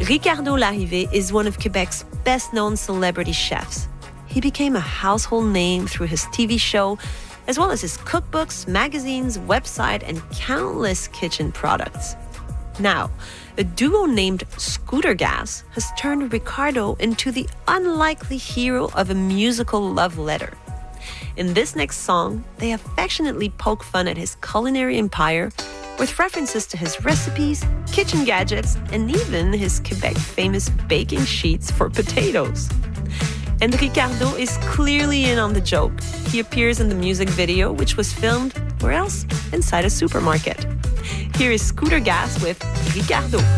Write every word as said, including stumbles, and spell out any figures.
Ricardo Larrivée is one of Quebec's best-known celebrity chefs. He became a household name through his T V show, as well as his cookbooks, magazines, website, and countless kitchen products. Now, a duo named Scooter Gas has turned Ricardo into the unlikely hero of a musical love letter. In this next song, they affectionately poke fun at his culinary empire with references to his recipes, kitchen gadgets, and even his Quebec-famous baking sheets for potatoes. And Ricardo is clearly in on the joke. He appears in the music video, which was filmed, where else? Inside a supermarket. Here is Scooter Gas with Ricardo.